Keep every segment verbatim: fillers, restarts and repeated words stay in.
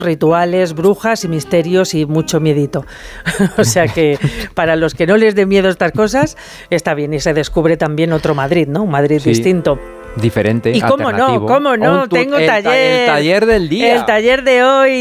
rituales, brujas y misterios y mucho miedito. O sea que para los que no les dé miedo estas cosas, está bien. Y se descubre también otro Madrid, ¿no? Un Madrid sí. distinto. Diferente, y cómo no, cómo no, tu, tengo el, taller, el taller del día, el taller de hoy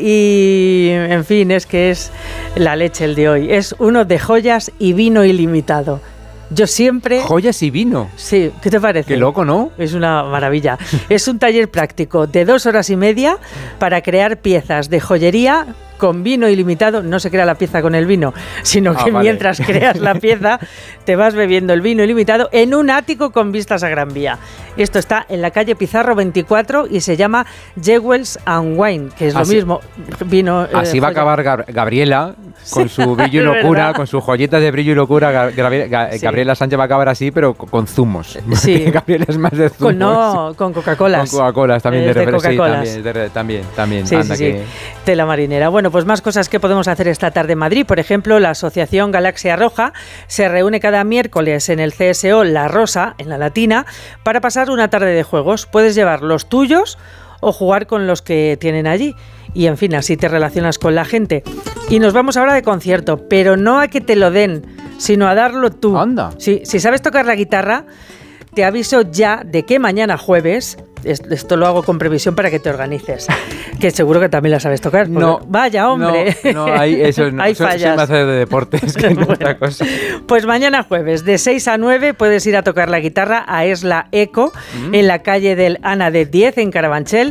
y, en fin, es que es la leche el de hoy, es uno de joyas y vino ilimitado. Yo siempre... ¿Joyas y vino? Sí, ¿qué te parece? Qué loco, ¿no? Es una maravilla. Es un taller práctico de dos horas y media para crear piezas de joyería con vino ilimitado. No se crea la pieza con el vino, sino que ah, vale. mientras creas la pieza te vas bebiendo el vino ilimitado en un ático con vistas a Gran Vía. Esto está en la calle Pizarro veinticuatro y se llama Jewels and Wine, que es así, lo mismo. Vino, así eh, va a acabar Gab- Gabriela con sí, su brillo y locura, con sus joyetas de brillo y locura. Gab- Gab- sí. Gabriela Sánchez va a acabar así, pero con zumos. Sí. Gabriela es más de zumos. Con, no, con Coca-Colas. Con Coca-Colas también. Eh, de, de Coca-Colas. Sí, también, de, también, también. Sí, anda sí, que... sí. Tela marinera. Bueno, pues más cosas que podemos hacer esta tarde en Madrid. Por ejemplo, la Asociación Galaxia Roja se reúne cada miércoles en el C S O La Rosa, en la Latina, para pasar una tarde de juegos. Puedes llevar los tuyos o jugar con los que tienen allí. Y, en fin, así te relacionas con la gente. Y nos vamos ahora de concierto, pero no a que te lo den, sino a darlo tú. Anda. Sí, si sabes tocar la guitarra, te aviso ya de que mañana jueves, esto lo hago con previsión para que te organices, que seguro que también la sabes tocar. No. Vaya, hombre. No, no hay, eso no. Hay Soy, fallas. soy más de deportes que bueno, otra cosa. Pues mañana jueves, de seis a nueve, puedes ir a tocar la guitarra a Esla Eco, mm. en la calle del Ana de diez, en Carabanchel.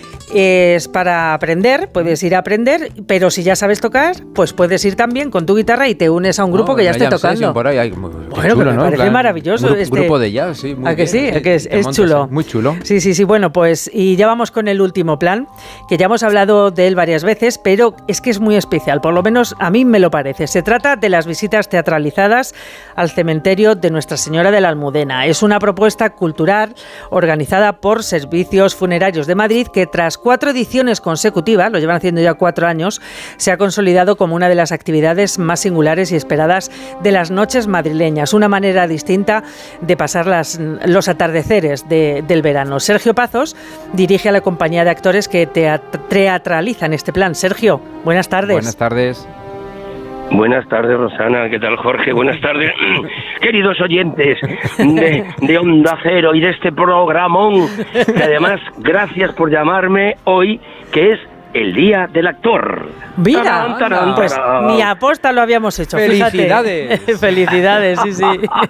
Es para aprender, puedes ir a aprender, pero si ya sabes tocar, pues puedes ir también con tu guitarra y te unes a un grupo no, que ya esté tocando. Sí, por ahí hay, bueno, chulo, que me ¿no? parece Plan, maravilloso. Gru- este grupo de jazz, sí. Muy ¿A que bien. sí? ¿A que es, es chulo? Muy chulo. Sí, sí, sí. Bueno, pues y ya vamos con el último plan, que ya hemos hablado de él varias veces, pero es que es muy especial, por lo menos a mí me lo parece. Se trata de las visitas teatralizadas al cementerio de Nuestra Señora de la Almudena. Es una propuesta cultural organizada por Servicios Funerarios de Madrid que tras cuatro ediciones consecutivas, lo llevan haciendo ya cuatro años, se ha consolidado como una de las actividades más singulares y esperadas de las noches madrileñas, una manera distinta de pasar las, los atardeceres de, del verano. Sergio Pazos dirige a la compañía de actores que teatralizan este plan. Sergio, buenas tardes. Buenas tardes. Buenas tardes, Rosana. ¿Qué tal, Jorge? Buenas tardes, queridos oyentes de, de Onda Cero y de este programón, que además, gracias por llamarme hoy, que es el Día del Actor. Mira, tarán, tarán, pues tarán. Ni aposta lo habíamos hecho. Felicidades. Felicidades, sí, sí.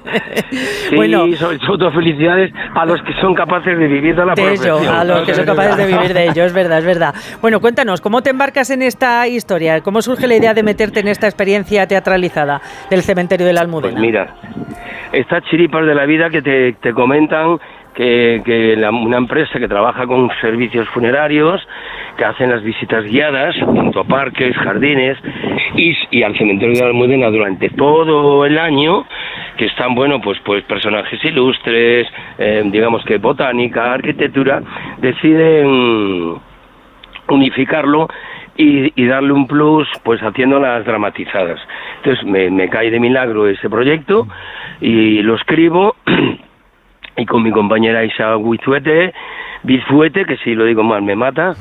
Sí, bueno, sobre todo felicidades a los que son capaces de vivir de la de profesión. ello, a los que son capaces de vivir de ello, es verdad, es verdad. Bueno, cuéntanos, ¿cómo te embarcas en esta historia? ¿Cómo surge la idea de meterte en esta experiencia teatralizada del cementerio de la Almudena? Pues mira, estas chiripas de la vida que te, te comentan que, que la, una empresa que trabaja con servicios funerarios, que hacen las visitas guiadas junto a parques, jardines y, y al cementerio de la Almudena durante todo el año, que están, bueno, pues pues personajes ilustres, eh, digamos que botánica, arquitectura, deciden unificarlo y, y darle un plus, pues haciendo las dramatizadas. Entonces me, me cae de milagro ese proyecto y lo escribo y con mi compañera Isa Bizuete, Bizuete, que si lo digo mal me mata,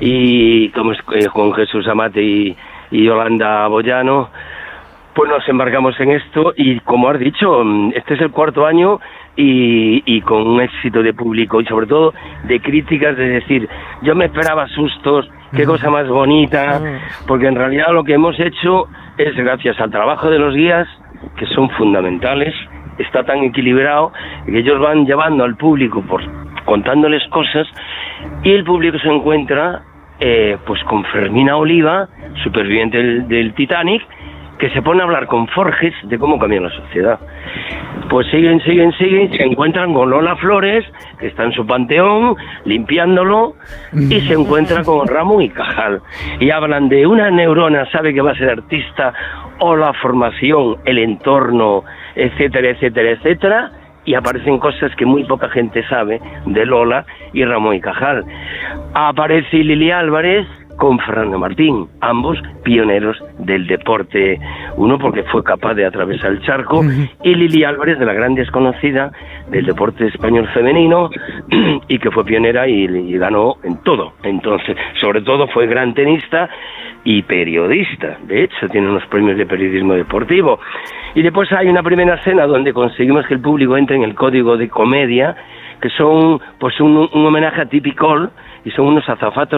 y con, eh, con Jesús Amate y, y Yolanda Boyano, pues nos embarcamos en esto y, como has dicho, este es el cuarto año y, y con un éxito de público y sobre todo de críticas, de decir, yo me esperaba sustos, qué cosa más bonita, porque en realidad lo que hemos hecho es gracias al trabajo de los guías, que son fundamentales, está tan equilibrado que ellos van llevando al público por contándoles cosas y el público se encuentra eh, pues con Fermina Oliva, superviviente del, del Titanic, que se pone a hablar con Forges de cómo cambia la sociedad. Pues siguen, siguen, siguen, se encuentran con Lola Flores, que está en su panteón, limpiándolo, y se encuentra con Ramón y Cajal. Y hablan de una neurona, sabe que va a ser artista, o la formación, el entorno, etcétera, etcétera, etcétera, y aparecen cosas que muy poca gente sabe de Lola y Ramón y Cajal. Aparece Lili Álvarez, con Fernando Martín, ambos pioneros del deporte, uno porque fue capaz de atravesar el charco, y Lili Álvarez, de la gran desconocida del deporte español femenino, y que fue pionera y, y ganó en todo. Entonces, sobre todo fue gran tenista y periodista, de hecho tiene unos premios de periodismo deportivo. Y después hay una primera escena donde conseguimos que el público entre en el código de comedia, que son pues un, un homenaje a Tippy Cole, y son unos azafatos